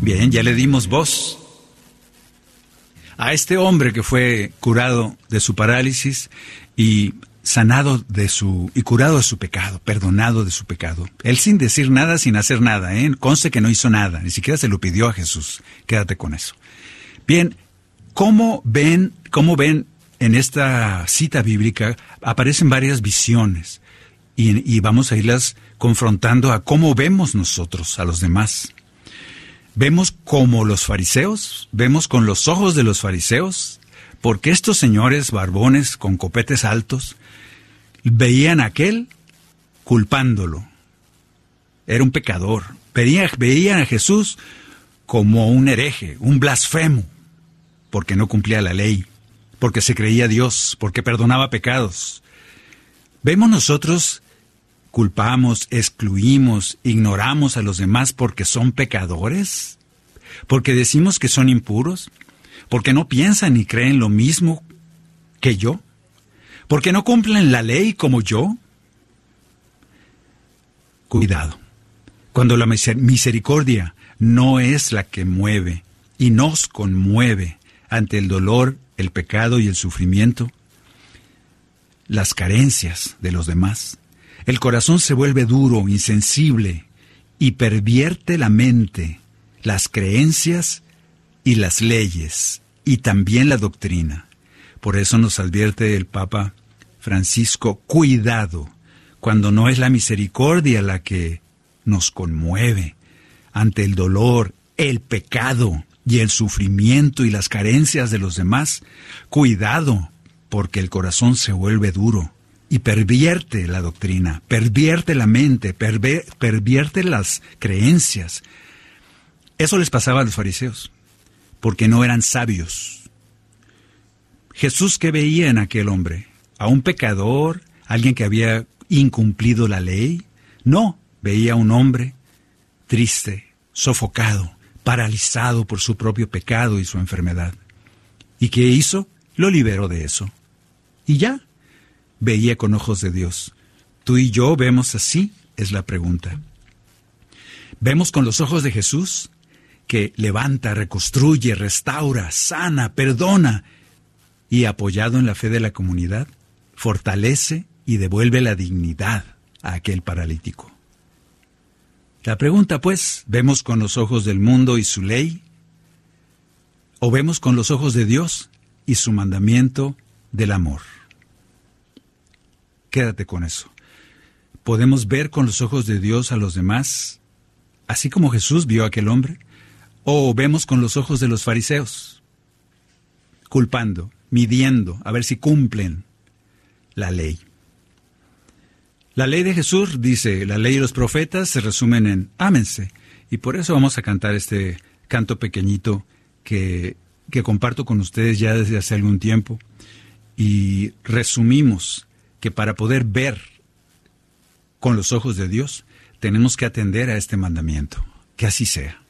Bien, ya le dimos voz a este hombre que fue curado de su parálisis y curado de su pecado, perdonado de su pecado. Él sin decir nada, sin hacer nada, conste que no hizo nada, ni siquiera se lo pidió a Jesús. Quédate con eso. Bien, ¿cómo ven en esta cita bíblica? Aparecen varias visiones y vamos a irlas confrontando a cómo vemos nosotros a los demás. ¿Vemos como los fariseos? ¿Vemos con los ojos de los fariseos? Porque estos señores barbones con copetes altos veían a aquel culpándolo. Era un pecador. Veían a Jesús como un hereje, un blasfemo, porque no cumplía la ley, porque se creía Dios, porque perdonaba pecados. ¿Vemos nosotros, culpamos, excluimos, ignoramos a los demás porque son pecadores? ¿Porque decimos que son impuros? ¿Porque no piensan ni creen lo mismo que yo? ¿Porque no cumplen la ley como yo? Cuidado. Cuando la misericordia no es la que mueve y nos conmueve ante el dolor, el pecado y el sufrimiento, las carencias de los demás, el corazón se vuelve duro, insensible y pervierte la mente, las creencias y las leyes y también la doctrina. Por eso nos advierte el Papa Francisco, cuidado, cuando no es la misericordia la que nos conmueve ante el dolor, el pecado y el sufrimiento y las carencias de los demás. Cuidado, porque el corazón se vuelve duro y pervierte la doctrina, pervierte la mente, pervierte las creencias. Eso les pasaba a los fariseos, porque no eran sabios. Jesús, ¿qué veía en aquel hombre? ¿A un pecador? ¿Alguien que había incumplido la ley? No, veía a un hombre triste, sofocado, paralizado por su propio pecado y su enfermedad. ¿Y qué hizo? Lo liberó de eso. Y ya, veía con ojos de Dios. ¿Tú y yo vemos así? Es la pregunta. ¿Vemos con los ojos de Jesús? Que levanta, reconstruye, restaura, sana, perdona y, apoyado en la fe de la comunidad, fortalece y devuelve la dignidad a aquel paralítico. La pregunta, pues, ¿vemos con los ojos del mundo y su ley? ¿O vemos con los ojos de Dios y su mandamiento del amor? Quédate con eso. ¿Podemos ver con los ojos de Dios a los demás, así como Jesús vio a aquel hombre? ¿O vemos con los ojos de los fariseos, culpando, midiendo, a ver si cumplen la ley? La ley de Jesús dice, la ley y los profetas se resumen en ámense. Y por eso vamos a cantar este canto pequeñito que comparto con ustedes ya desde hace algún tiempo. Y resumimos que para poder ver con los ojos de Dios, tenemos que atender a este mandamiento. Que así sea.